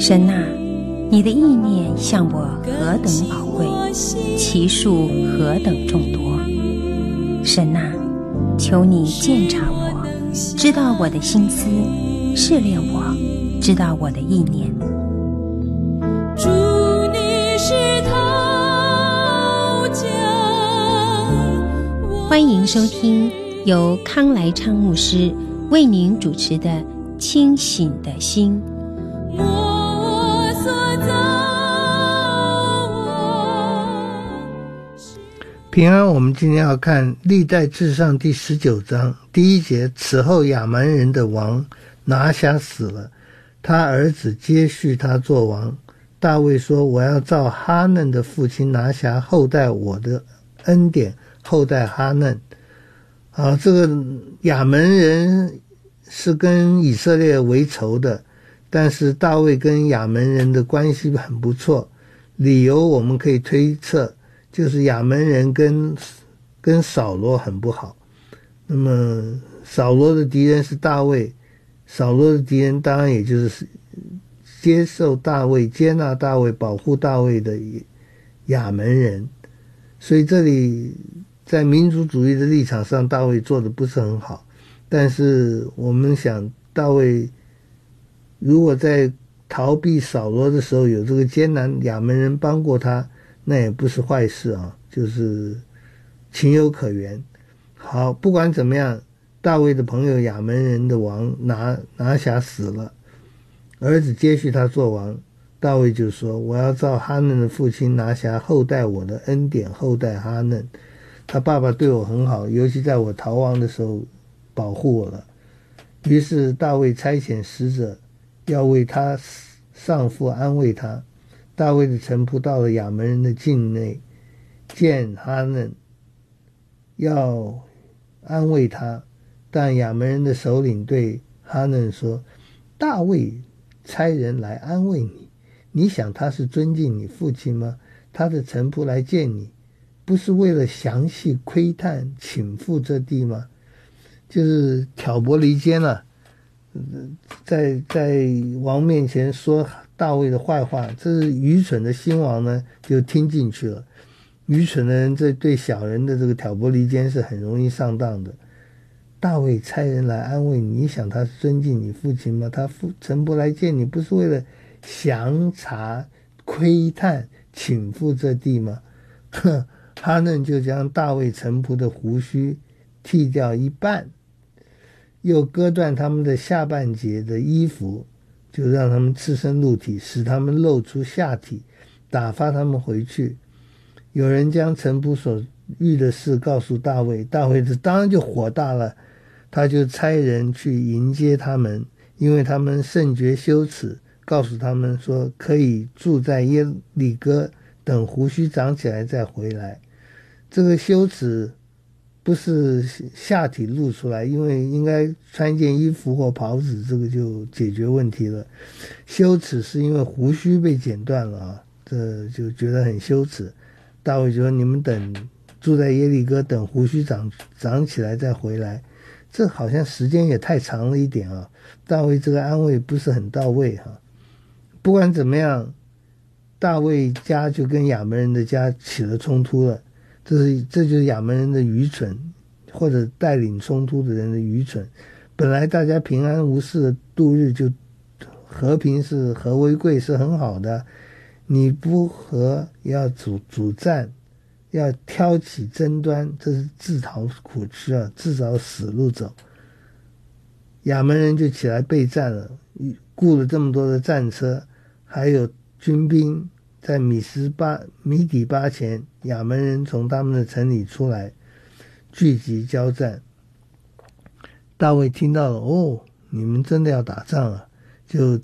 神啊，你的意念向我何等宝贵，其数何等众多。神啊，求你鉴察我，知道我的心思，试炼我，知道我的意念。 主，你是陶匠。 欢迎收听由康来昌牧师为您主持的《清醒的心》。 平安，我们今天要看历代志上第19章第1节。此后亚蛮人的王拿辖死了，他儿子接续他做王。大卫说，我要照哈嫩的父亲拿辖后代我的恩典，后代哈嫩。这个亚门人是跟以色列为仇的，但是大卫跟亚门人的关系很不错，理由我们可以推测，就是亚门人跟扫罗很不好。那么扫罗的敌人是大卫，扫罗的敌人当然也就是接受大卫、接纳大卫、保护大卫的亚门人。所以这里在民族主义的立场上，大卫做的不是很好。但是我们想，大卫如果在逃避扫罗的时候有这个艰难，亚门人帮过他，那也不是坏事啊，就是情有可原。好，不管怎么样，大卫的朋友亚门人的王拿辖死了，儿子接续他做王。大卫就说，我要照哈嫩的父亲拿辖后代我的恩典，后代哈嫩。他爸爸对我很好，尤其在我逃亡的时候保护我了。于是大卫差遣使者要为他丧父安慰他。大卫的臣仆到了亚门人的境内，见哈嫩，要安慰他。但亚门人的首领对哈嫩说，大卫差人来安慰你，你想他是尊敬你父亲吗？他的臣仆来见你，不是为了详细窥探倾覆这地吗？就是挑拨离间了，在王面前说大卫的坏话。这是愚蠢的新王呢，就听进去了。愚蠢的人这对小人的这个挑拨离间是很容易上当的。大卫差人来安慰你，你想他是尊敬你父亲吗？他臣仆来见你，不是为了详查窥探倾覆这地吗？哈嫩就将大卫臣仆的胡须剃掉一半，又割断他们的下半截的衣服，就让他们赤身露体，使他们露出下体，打发他们回去。有人将臣仆所遇的事告诉大卫，大卫当然就火大了，他就差人去迎接他们，因为他们甚觉羞耻，告诉他们说可以住在耶利哥，等胡须长起来再回来。这个羞耻不是下体露出来，因为应该穿件衣服或袍子，这个就解决问题了。羞耻是因为胡须被剪断了啊，这就觉得很羞耻。大卫就说，你们住在耶利哥，等胡须长起来再回来。这好像时间也太长了一点啊，大卫这个安慰不是很到位哈。不管怎么样，大卫家就跟亚门人的家起了冲突了。这就是亚门人的愚蠢，或者带领冲突的人的愚蠢。本来大家平安无事的度日，就和平是和为贵，是很好的。你不和要主战，要挑起争端，这是自讨苦吃啊，自找死路走。亚门人就起来备战了，雇了这么多的战车，还有军兵。在米底巴前，亚门人从他们的城里出来，聚集交战。大卫听到了，你们真的要打仗啊，就